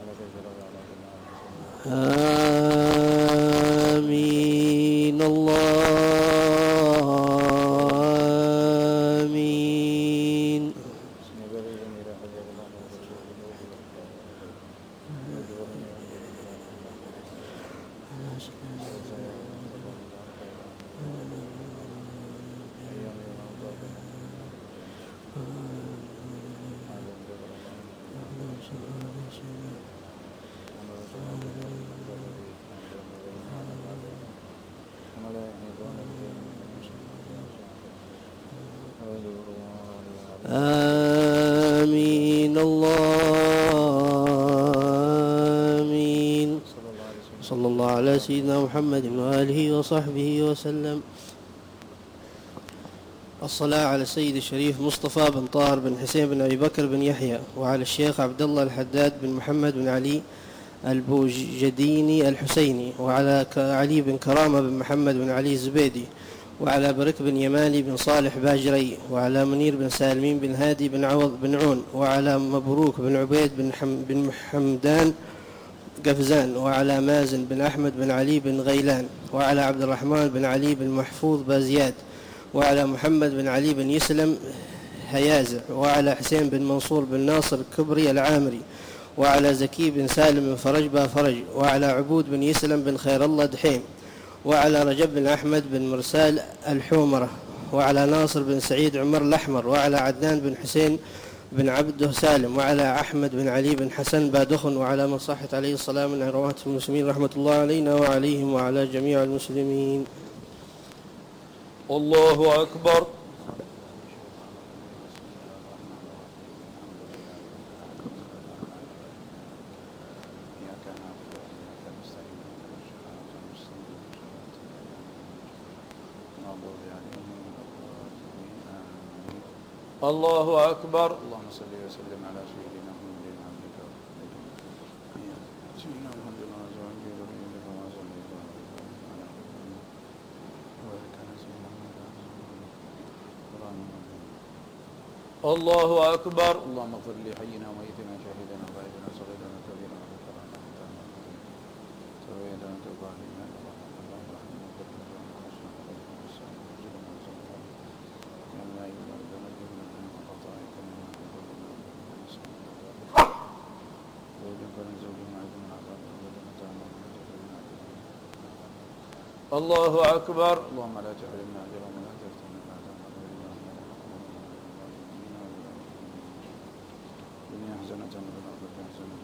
آمين آمين. آمين آمين. صلى الله على سيدنا محمد وآله وصحبه وسلم. الصلاة على السيد الشريف مصطفى بن طاهر بن حسين بن أبي بكر بن يحيى، وعلى الشيخ عبد الله الحداد بن محمد بن علي البوجديني الحسيني، وعلى علي بن كرامة بن محمد بن علي الزبيدي، وعلى برك بن يماني بن صالح باجري، وعلى منير بن سالمين بن هادي بن عوض بن عون، وعلى مبروك بن عبيد بن حمدان قفزان، وعلى مازن بن أحمد بن علي بن غيلان، وعلى عبد الرحمن بن علي بن محفوظ بازياد، وعلى محمد بن علي بن يسلم هيازع، وعلى حسين بن منصور بن ناصر الكبري العامري، وعلى زكي بن سالم بن فرج فرج، وعلى عبود بن يسلم بن خير الله دحيم، وعلى رجب بن أحمد بن مرسال الحومرة، وعلى ناصر بن سعيد عمر الأحمر، وعلى عدنان بن حسين بن عبده سالم، وعلى أحمد بن علي بن حسن بادخن، وعلى من صحت عليه الصلاة من رواه المسلمين رحمة الله علينا وعليهم وعلى جميع المسلمين. الله أكبر. الله أكبر. اللهم صل وسلم على سيدنا محمد عبدك سيدنا محمد الله أكبر. اللهم اغفر لحينا وميتنا شهيدنا وغائبنا صغيرنا كبيرنا الله أكبر. اللهم لا تحرمنا أجرا ولا تفتنا الدنيا حسنة والآخرة حسنة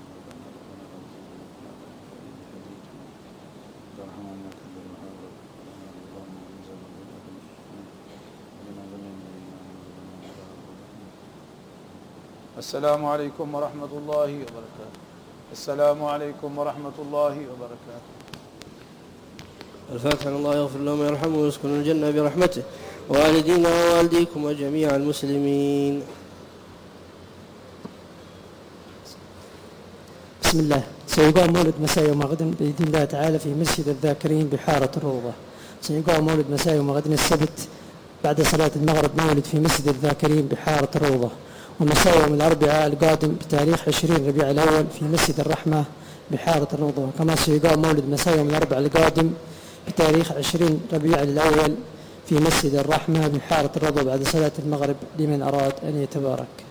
السلام عليكم ورحمة الله وبركاته. السلام عليكم ورحمة الله وبركاته. الفاتحة. الله يغفر لهم ويرحمهم ويسكن الجنة برحمته، ووالدينا ووالديكم وجميع المسلمين. بسم الله. سيقام مولد مساء يوم غد بإذن الله تعالى في مسجد الذاكرين بحارة الروضة. سيقام مولد مساء يوم غد السبت بعد صلاة المغرب مولد في مسجد الذاكرين بحارة الروضة، ومساء يوم الأربعاء القادم بتاريخ 20 ربيع الأول في مسجد الرحمة بحارة الروضة. كما سيقام مولد مساء يوم الأربعاء القادم بتاريخ 20 ربيع الأول في مسجد الرحمة بحارة الروضة بعد صلاة المغرب لمن أراد أن يتبارك.